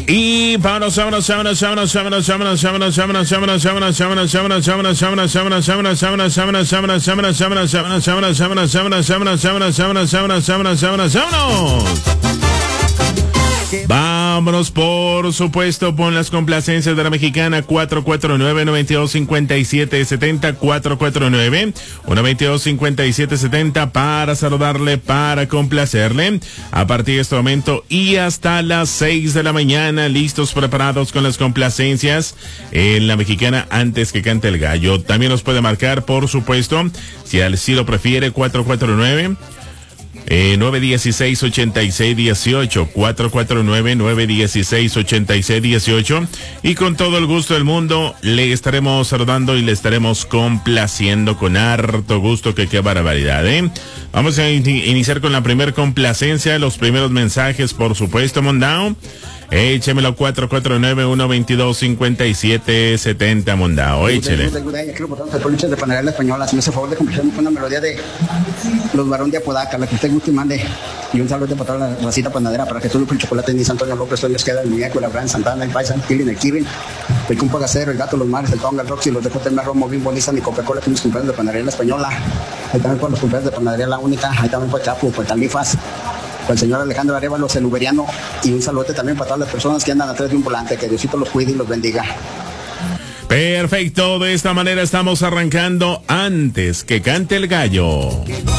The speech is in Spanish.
Y vámonos. Vámonos, por supuesto, con las complacencias de la mexicana. 449-9257-70, 449-9257-70, para saludarle, para complacerle a partir de este momento y hasta las 6 de la mañana, listos, preparados con las complacencias en la mexicana antes que cante el gallo. También nos puede marcar, por supuesto, si así lo prefiere, 916-8618, 449-916-8618, y con todo el gusto del mundo le estaremos saludando y le estaremos complaciendo con harto gusto, que qué barbaridad, ¿eh? Vamos a iniciar con la primer complacencia, los primeros mensajes, por supuesto, Mondao. Échemelo, 449-122-5770, Mondao, échele. Quiero botar los peluches de Panadería La Española. Si me hace favor de complacerme con una melodía de Los Barón de Apodaca, la que usted guste y mande. Y un saludo para toda la racita panadera, para que tú, el chocolate, ni Antonio López, Toño Esqueda, el Muñeco, el Abraham, Santana, el Paisan, Killing, el Kirin, el Cumpa Gacero, el Gato, los Mares, el Tonga, el Roxy, los de JM Romo, Bimbo, Nissan y Coca-Cola, que mis cumpleaños de Panadería La Española. Ahí también por los cumpleaños de Panadería La Única, ahí también por Chapo, por Talifas, con el señor Alejandro Arévalos, el uberiano, y un saludo también para todas las personas que andan atrás de un volante. Que Diosito los cuide y los bendiga. Perfecto, de esta manera estamos arrancando antes que cante el gallo.